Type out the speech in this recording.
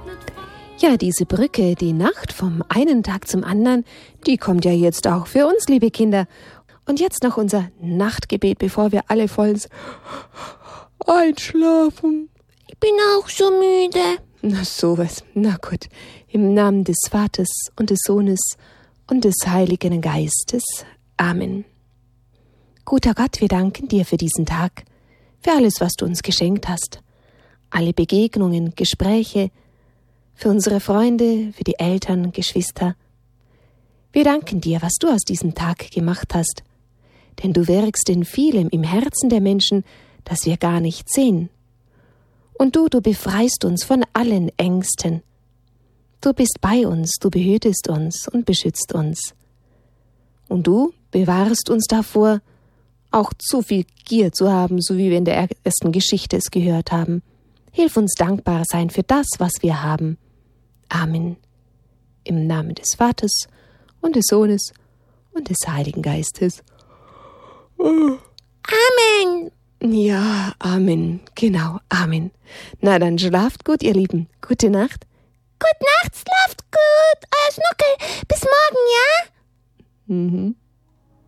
Ja, diese Brücke, die Nacht vom einen Tag zum anderen, die kommt ja jetzt auch für uns, liebe Kinder. Und jetzt noch unser Nachtgebet, bevor wir alle vollends einschlafen. Ich bin auch so müde. Na sowas, na gut. Im Namen des Vaters und des Sohnes und des Heiligen Geistes. Amen. Guter Gott, wir danken dir für diesen Tag, für alles, was du uns geschenkt hast. Alle Begegnungen, Gespräche, für unsere Freunde, für die Eltern, Geschwister. Wir danken dir, was du aus diesem Tag gemacht hast, denn du wirkst in vielem im Herzen der Menschen, das wir gar nicht sehen. Und du befreist uns von allen Ängsten. Du bist bei uns, du behütest uns und beschützt uns. Und du bewahrst uns davor, auch zu viel Gier zu haben, so wie wir in der ersten Geschichte es gehört haben. Hilf uns dankbar sein für das, was wir haben. Amen. Im Namen des Vaters und des Sohnes und des Heiligen Geistes. Amen. Ja, Amen. Genau, Amen. Na dann schlaft gut, ihr Lieben. Gute Nacht. Gute Nacht, schlaft gut. Euer Schnuckel. Bis morgen, ja? Mhm.